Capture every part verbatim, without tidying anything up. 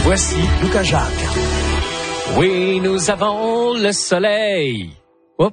Voici Lucas Jacques. Oui, nous avons le soleil. Oups.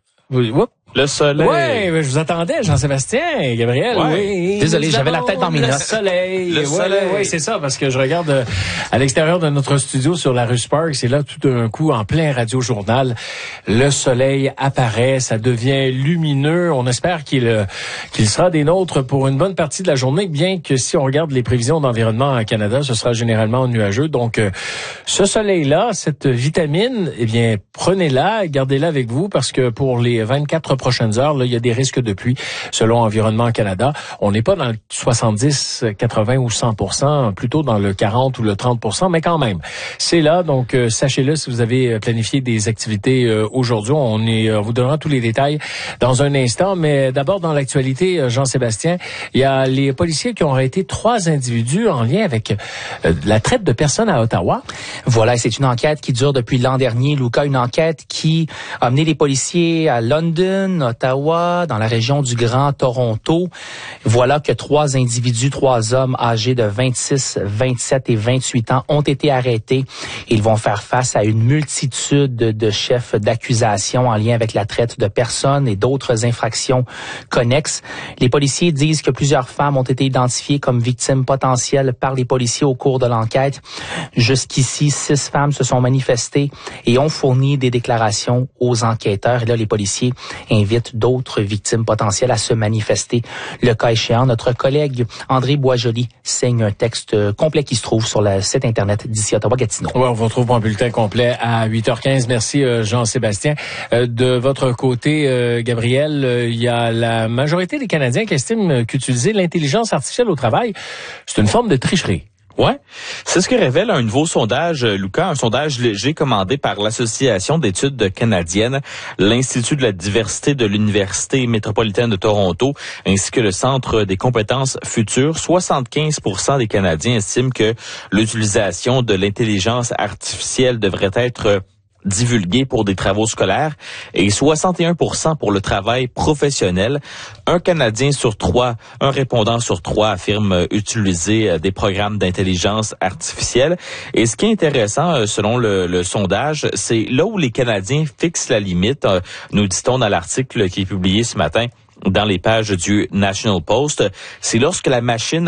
Oups. Le soleil. Oui, je vous attendais, Jean-Sébastien, Gabriel. Ouais. Oui. Désolé, Nous j'avais la tête dans mes notes. Le soleil. Le ouais, soleil. Oui, ouais, c'est ça, parce que je regarde euh, à l'extérieur de notre studio sur la rue Sparks, c'est là tout d'un coup, en plein radio-journal, le soleil apparaît, ça devient lumineux. On espère qu'il euh, qu'il sera des nôtres pour une bonne partie de la journée, bien que si on regarde les prévisions d'environnement en Canada, ce sera généralement nuageux. Donc, euh, ce soleil-là, cette vitamine, eh bien, prenez-la, gardez-la avec vous, parce que pour les vingt-quatre prochaines heures, là, il y a des risques de pluie selon Environnement Canada. On n'est pas dans le soixante-dix, quatre-vingts ou cent pour cent, plutôt dans le quarante ou le trente pour cent, mais quand même, c'est là. Donc, euh, sachez-le si vous avez planifié des activités euh, aujourd'hui. On, est, on vous donnera tous les détails dans un instant. Mais d'abord, dans l'actualité, euh, Jean-Sébastien, il y a les policiers qui ont arrêté trois individus en lien avec euh, la traite de personnes à Ottawa. Voilà, c'est une enquête qui dure depuis l'an dernier, Lucas, une enquête qui a amené les policiers à London, Ottawa, dans la région du Grand Toronto. Voilà que trois individus, trois hommes âgés de vingt-six, vingt-sept et vingt-huit ans ont été arrêtés. Ils vont faire face à une multitude de chefs d'accusation en lien avec la traite de personnes et d'autres infractions connexes. Les policiers disent que plusieurs femmes ont été identifiées comme victimes potentielles par les policiers au cours de l'enquête. Jusqu'ici, six femmes se sont manifestées et ont fourni des déclarations aux enquêteurs. Et là, les policiers invitent d'autres victimes potentielles à se manifester. Le cas échéant, notre collègue André Boisjoli signe un texte complet qui se trouve sur le site Internet d'ici Ottawa-Gatineau. Oui, on vous retrouve pour un bulletin complet à huit heures quinze. Merci euh, Jean-Sébastien. Euh, de votre côté, euh, Gabriel, euh, il y a la majorité des Canadiens qui estiment qu'utiliser l'intelligence artificielle au travail, c'est une forme de tricherie. Ouais, c'est ce que révèle un nouveau sondage, Lucas, un sondage léger commandé par l'Association d'études canadiennes, l'Institut de la diversité de l'Université métropolitaine de Toronto, ainsi que le Centre des compétences futures. soixante-quinze pour cent des Canadiens estiment que l'utilisation de l'intelligence artificielle devrait être divulgué pour des travaux scolaires et soixante et un pour cent pour le travail professionnel. Un Canadien sur trois, un répondant sur trois affirme utiliser des programmes d'intelligence artificielle. Et ce qui est intéressant, selon le, le sondage, c'est là où les Canadiens fixent la limite, nous dit-on dans l'article qui est publié ce matin dans les pages du National Post, c'est lorsque la machine